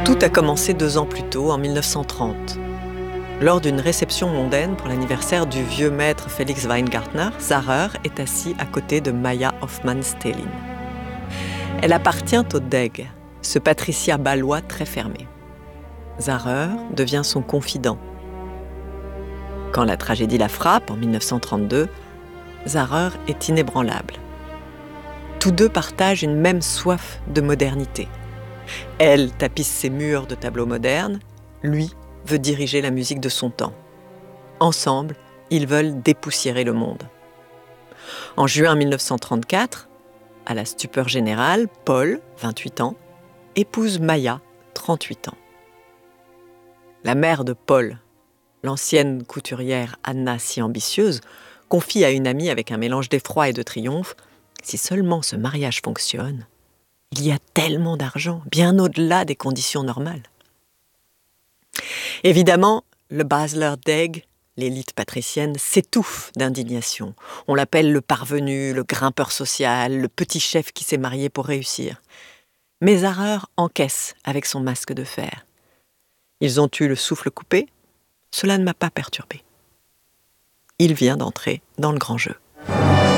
Tout a commencé 2 ans plus tôt, en 1930. Lors d'une réception mondaine pour l'anniversaire du vieux maître Felix Weingartner, Zahrer est assis à côté de Maya Hoffmann-Stellin. Elle appartient au Deg, ce patriciat bâlois très fermé. Zahrer devient son confident. Quand la tragédie la frappe, en 1932, Zahrer est inébranlable. Tous deux partagent une même soif de modernité. Elle tapisse ses murs de tableaux modernes, lui veut diriger la musique de son temps. Ensemble, ils veulent dépoussiérer le monde. En juin 1934, à la stupeur générale, Paul, 28 ans, épouse Maya, 38 ans. La mère de Paul, l'ancienne couturière Anna si ambitieuse, confie à une amie avec un mélange d'effroi et de triomphe « Si seulement ce mariage fonctionne, il y a tellement d'argent, bien au-delà des conditions normales. » Évidemment, le Basler Deg, l'élite patricienne, s'étouffe d'indignation. On l'appelle le parvenu, le grimpeur social, le petit chef qui s'est marié pour réussir. Mais Zahrer encaisse avec son masque de fer. Ils ont eu le souffle coupé, cela ne m'a pas perturbé. Il vient d'entrer dans le grand jeu.